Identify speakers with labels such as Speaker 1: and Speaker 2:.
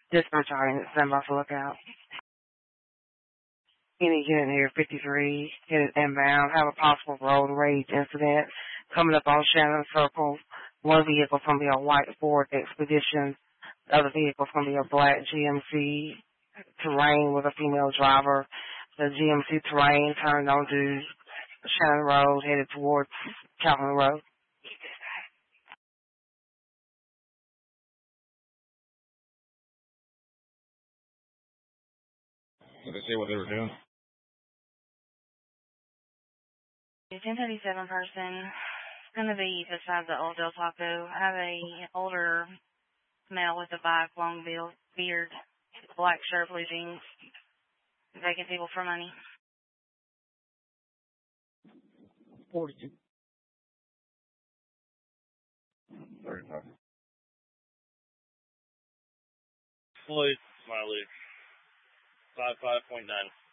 Speaker 1: Dispatch audience, stand by for lookout. Any unit here, 53, headed inbound, have a possible road rage incident coming up on Shannon Circle. One vehicle from the white Ford Expedition. The other vehicle from the black GMC Terrain with a female driver. The GMC Terrain turned onto Shannon Road, headed towards Calhoun Road.
Speaker 2: Did they say what they were doing?
Speaker 1: 1037 person. It's going to be beside the old Del Taco. I have a older male with a bike, long beard, black shirt, blue jeans, taking people for money.
Speaker 2: 42. 35.
Speaker 3: Floyd Smiley, 55.9.